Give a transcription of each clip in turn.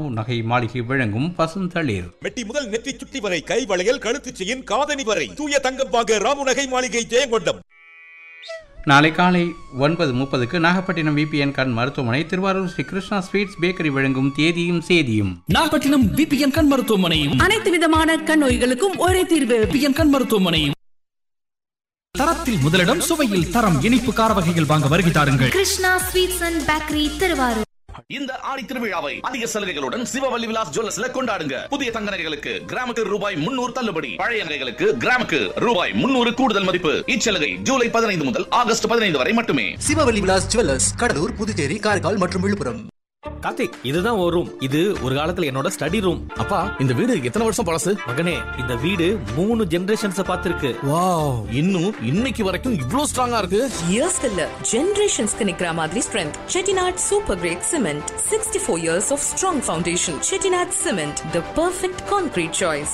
நகை மாளிகை வழங்கும் பசுந்தளிர். மெட்டி முதல் நெற்றி சுட்டி வரை கை வளையல் கழுத்து செயின் காதணி வரை தூய தங்கம் வாங்க ராமு நகை மாளிகை ஜெயங்கொண்டம். நாளை காலை 9:30 நாகப்பட்டினம் விபிஎன் கண் மருத்துவமனை, திருவாரூர் ஸ்ரீ கிருஷ்ணா ஸ்வீட்ஸ் பேக்கரி வழங்கும் தேதியும் சேதியும். நாகப்பட்டினம் விபிஎன் கண் மருத்துவமனையும் அனைத்து விதமான கண் நோய்களுக்கும் ஒரே தீர்வு. விபிஎன் கண் மருத்துவமனையும் தரத்தில் முதலிடம், சுவையில் தரம், இனிப்பு கார வகைகள் வாங்க வருகை தாருங்கள். Krishna sweets and bakery, Thiruvarur. இந்த ஆடி திருவிழாவை அதிக சலுகைகளுடன் சிவவல்லி விலாஸ் ஜுவல்லர்ஸ்ல கொண்டாடுங்க. புதிய தங்க நகைகளுக்கு கிராமுக்கு ரூபாய் 300 தள்ளுபடி, பழைய நகைகளுக்கு கிராமுக்கு ரூபாய் 300 கூடுதல் மதிப்பு. இச்சலுகை ஜூலை 15 முதல் ஆகஸ்ட் 15 வரை மட்டுமே. சிவவல்லி விலாஸ் ஜுவல்லர்ஸ், கடலூர், புதுச்சேரி, காரைக்கால் மற்றும் விழுப்புரம். கார்த்திக், இதுதான் ஒரு ரூம். இது ஒரு காலத்துல என்னோட ஸ்டடி ரூம். அப்பா, இந்த வீடு எத்தனை வருஷம் பழசு? மகனே, இந்த வீடு 3 ஜெனரேஷன்ஸ் பார்த்திருக்கு. வாவ், இன்னும் இன்னைக்கு வரைக்கும் இவ்ளோ ஸ்ட்ராங்கா இருக்கு. இயர்ஸ் இல்ல, ஜெனரேஷன்ஸ்க்கு நிக்கிற மாதிரி strength. Chettinad super great cement, 64 years of strong foundation. Chettinad cement, the perfect concrete choice.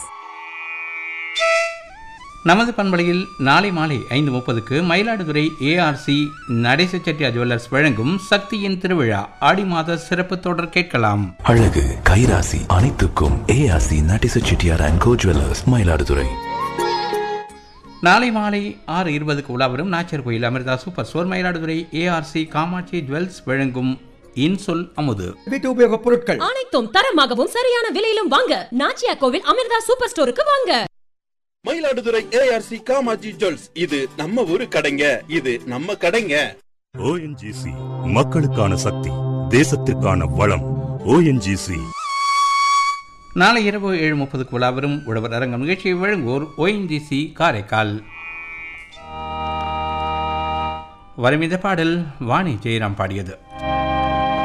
நமது பண்பலையில் நாளை மாலை 5:30 மயிலாடுதுறை ஏஆர்சி நடேச செட்டியார் ஜுவல்லர்ஸ் வழங்கும் சக்தியின் திருவிழா ஆடி மாத சிறப்பு தொடர் கேட்கலாம். அழகு கைராசி அனைத்துக்கும் ARC Natesa Chettiar and go jewellers, Mayiladuthurai. நாளை மாலை 6:20 உலாவரும் நாச்சர் கோயில் Amrita super store, Mayiladuthurai ARC Kamakshi jewels வழங்கும் இன்சொல் அமுது. வீட்டு உபயோக பொருட்கள் அனைத்தும் தரமாகவும் சரியான விலையிலும் வாங்க நாச்சியா கோவில் அமிர்தா சூப்பர் ஸ்டோருக்கு வாங்க. மயிலாடுதுறை ஏஆர்சி காமாட்சி ஜுவல்ஸ், இது நம்ம ஊரு கடைங்க, இது நம்ம கடைங்க. ஓஎன்ஜிசி, மக்களுக்கான சக்தி, தேசத்திற்கான வளம். ஓஎன்ஜிசி. நாளை இரவு 7:30 உலாவரும் உழவர் அரங்கம் நிகழ்ச்சியை வழங்குவோர் ஓஎன்ஜிசி காரைக்கால். வரும் இந்த பாடல் வாணி ஜெயராம் பாடியது.